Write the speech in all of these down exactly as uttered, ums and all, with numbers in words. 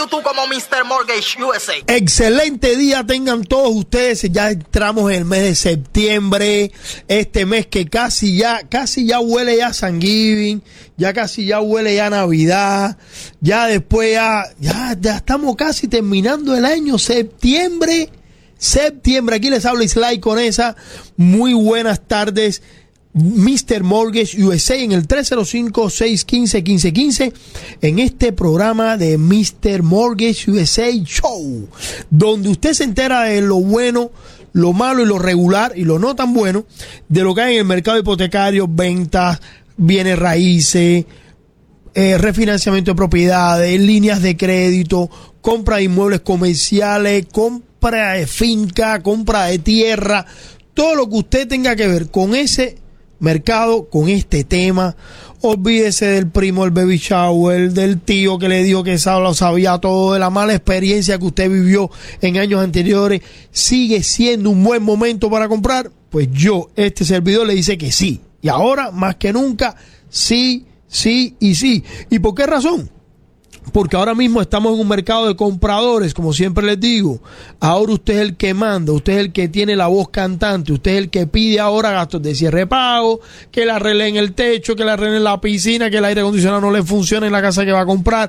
YouTube como mister Mortgage U S A. Excelente día tengan todos ustedes. Ya entramos en el mes de septiembre, este mes que casi ya, casi ya huele ya a Thanksgiving, ya casi ya huele ya a Navidad, ya después ya, ya, ya estamos casi terminando el año, septiembre, septiembre. Aquí les habla Islay Conesa. Muy buenas tardes. mister Mortgage U S A en el tres cero cinco, seis uno cinco, uno cinco uno cinco en este programa de mister Mortgage U S A Show, donde usted se entera de lo bueno, lo malo y lo regular y lo no tan bueno de lo que hay en el mercado hipotecario, ventas, bienes raíces, eh, refinanciamiento de propiedades, líneas de crédito, compra de inmuebles comerciales, compra de finca, compra de tierra, todo lo que usted tenga que ver con ese mercado, con este tema. Olvídese del primo, el baby shower, del tío que le dijo que lo sabía todo, de la mala experiencia que usted vivió en años anteriores. ¿Sigue siendo un buen momento para comprar? Pues yo, este servidor, le dice que sí. Y ahora, más que nunca, sí, sí y sí. ¿Y por qué razón? Porque ahora mismo estamos en un mercado de compradores, como siempre les digo. Ahora usted es el que manda, usted es el que tiene la voz cantante, usted es el que pide ahora gastos de cierre de pago, que le arreglen el techo, que le arreglen la piscina, que el aire acondicionado no le funcione en la casa que va a comprar.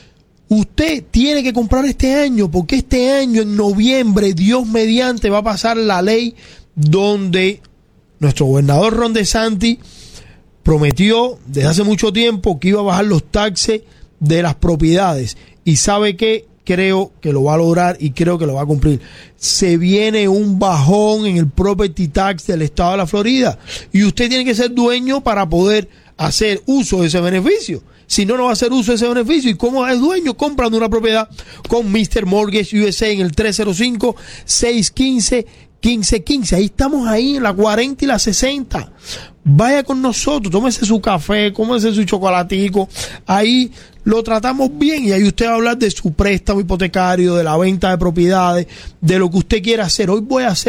Usted tiene que comprar este año, porque este año, en noviembre, Dios mediante, va a pasar la ley donde nuestro gobernador Ron DeSantis prometió desde hace mucho tiempo que iba a bajar los taxes de las propiedades, y sabe que creo que lo va a lograr y creo que lo va a cumplir. Se viene un bajón en el property tax del estado de la Florida y usted tiene que ser dueño para poder hacer uso de ese beneficio. Si no, no va a hacer uso de ese beneficio. ¿Y cómo es dueño? Comprando una propiedad con mister Mortgage U S A en el tres cero cinco, seis uno cinco, uno cinco uno cinco. Ahí estamos, ahí en la cuarenta y la sesenta. Vaya con nosotros, tómese su café, cómese su chocolatico. Ahí lo tratamos bien y ahí usted va a hablar de su préstamo hipotecario, de la venta de propiedades, de lo que usted quiera hacer. Hoy voy a hacer